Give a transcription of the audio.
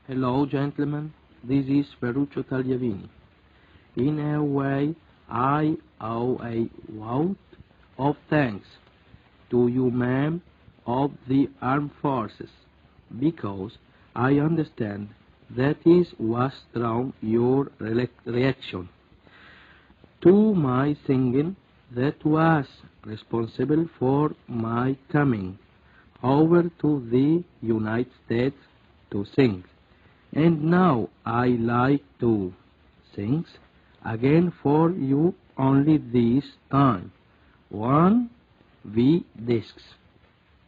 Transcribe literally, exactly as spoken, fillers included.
Hello, gentlemen. This is Ferruccio Tagliavini. In a way, I owe a vote of thanks to you, ma'am, of the armed forces, because I understand that is what drawn your reaction to my singing that was responsible for my coming over to the United States to sing. And now I like to sing again for you only this time. One V discs.